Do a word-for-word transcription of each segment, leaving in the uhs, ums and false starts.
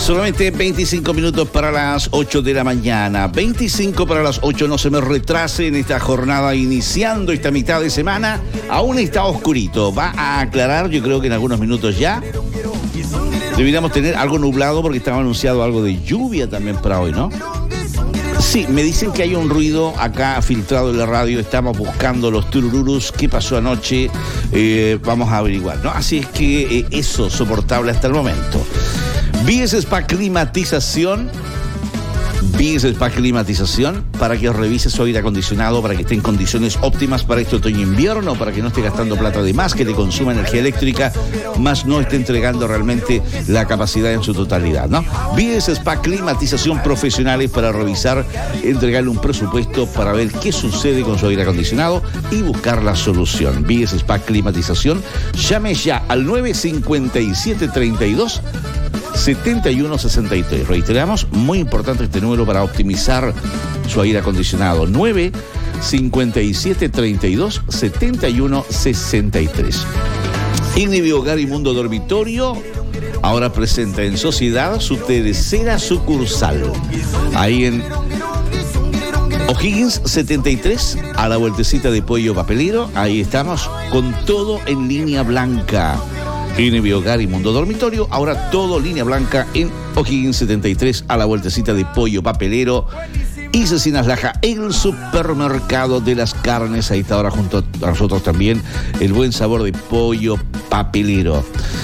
Solamente veinticinco minutos para las ocho de la mañana. veinticinco para las ocho, no se me retrase en esta jornada iniciando esta mitad de semana. Aún está oscurito. Va a aclarar, yo creo que en algunos minutos ya. Deberíamos tener algo nublado porque estaba anunciado algo de lluvia también para hoy, ¿no? Sí, me dicen que hay un ruido acá filtrado en la radio. Estamos buscando los turururus. ¿Qué pasó anoche? Eh, vamos a averiguar, ¿no? Así es que eh, eso, soportable hasta el momento. Vies Spa Climatización. Vies Spa Climatización para que revise su aire acondicionado, para que esté en condiciones óptimas para este otoño-invierno, para que no esté gastando plata de más, que le consuma energía eléctrica, más no esté entregando realmente la capacidad en su totalidad, ¿no? Vies Spa Climatización profesionales para revisar, entregarle un presupuesto para ver qué sucede con su aire acondicionado y buscar la solución. Vies Spa Climatización. Llame ya al nueve cincuenta y siete treinta y dos setenta y uno sesenta y tres. Reiteramos, muy importante este número para optimizar su aire acondicionado. nueve cincuenta y siete treinta y dos setenta y uno sesenta y tres. Ignivi Hogar y Mundo Dormitorio ahora presenta en sociedad su tercera sucursal. Ahí en O'Higgins setenta y tres, a la vueltecita de Pollo Papelero. Ahí estamos con todo en línea blanca. Ignivi Hogar y Mundo Dormitorio, ahora todo línea blanca en O'Higgins setenta y tres, a la vueltecita de Pollo Papelero. Y Cecinas Laja, el supermercado de las carnes. Ahí está ahora junto a nosotros también el buen sabor de Pollo Papelero.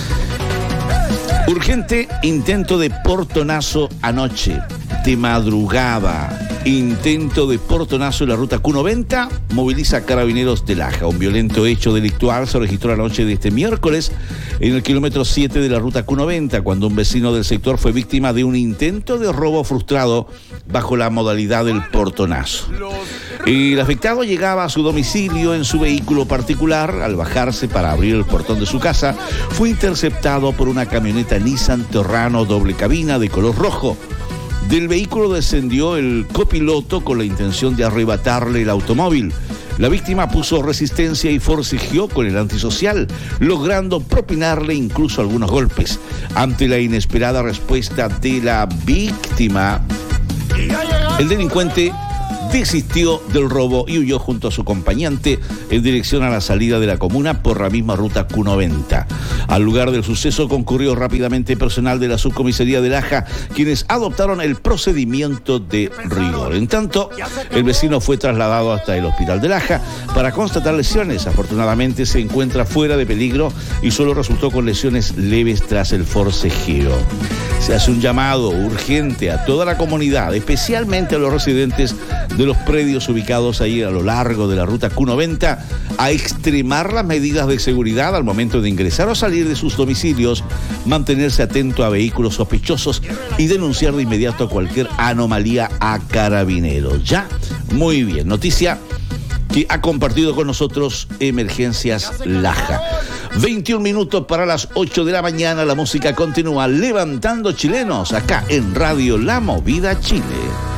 Urgente intento de portonazo anoche, de madrugada. Intento de portonazo en la ruta Q noventa, moviliza a Carabineros de Laja. Un violento hecho delictual se registró la noche de este miércoles en el kilómetro siete de la ruta Q noventa, cuando un vecino del sector fue víctima de un intento de robo frustrado bajo la modalidad del portonazo. El afectado llegaba a su domicilio en su vehículo particular. Al bajarse para abrir el portón de su casa, fue interceptado por una camioneta Nissan Terrano doble cabina de color rojo. Del vehículo descendió el copiloto con la intención de arrebatarle el automóvil. La víctima puso resistencia y forcejeó con el antisocial, logrando propinarle incluso algunos golpes. Ante la inesperada respuesta de la víctima, el delincuente desistió del robo y huyó junto a su acompañante en dirección a la salida de la comuna por la misma ruta Q noventa. Al lugar del suceso concurrió rápidamente personal de la subcomisaría de Laja, quienes adoptaron el procedimiento de rigor. En tanto, el vecino fue trasladado hasta el hospital de Laja para constatar lesiones. Afortunadamente se encuentra fuera de peligro y solo resultó con lesiones leves tras el forcejeo. Se hace un llamado urgente a toda la comunidad, especialmente a los residentes de los predios ubicados ahí a lo largo de la ruta Q noventa, a extremar las medidas de seguridad al momento de ingresar o salir de sus domicilios, mantenerse atento a vehículos sospechosos y denunciar de inmediato cualquier anomalía a Carabineros. Ya, muy bien, noticia que ha compartido con nosotros Emergencias Laja. veintiún minutos para las ocho de la mañana, la música continúa levantando chilenos acá en Radio La Movida Chile.